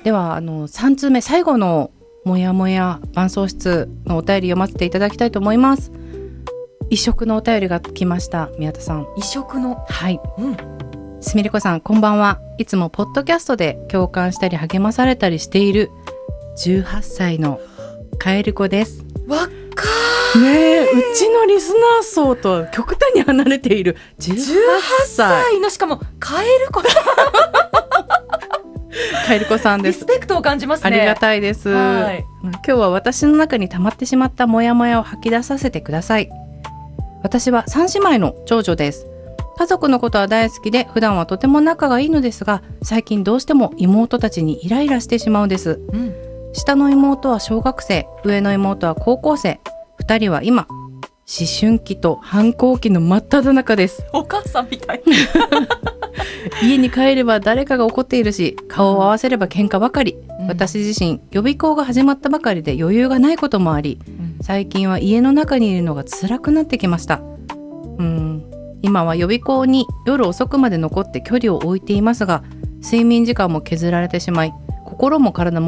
では3通目最後のもやもや伴奏室のお便り読ませていただきたいと思います。異色のお便りが来ました。宮田さん、 異色の、 はい、すみれこさんこんばんは。いつもポッドキャストで共感したり励まされたりしている18歳のカエル子です。 若ねえ、うちのリスナー層と極端に離れている18歳の、しかもカエル子さんカエル子さんです。 リスペクトを感じますね。 ありがたいです。今日は私の中に溜まってしまったモヤモヤを吐き出させてください。私は3姉妹の長女です。家族のことは大好きで普段はとても仲がいいのですが、最近どうしても妹たちにイライラしてしまうんです、下の妹は小学生、上の妹は高校生、2人は今思春期と反抗期の真っ只中です。 お母さんみたい家に帰れば誰かが怒っているし、顔を合わせれば喧嘩ばかり、私自身予備校が始まったばかりで余裕がないこともあり、最近は家の中にいるのが辛くなってきました。今は予備校に夜遅くまで残って距離を置いていますが、睡眠時間も削られてしまい、心も体も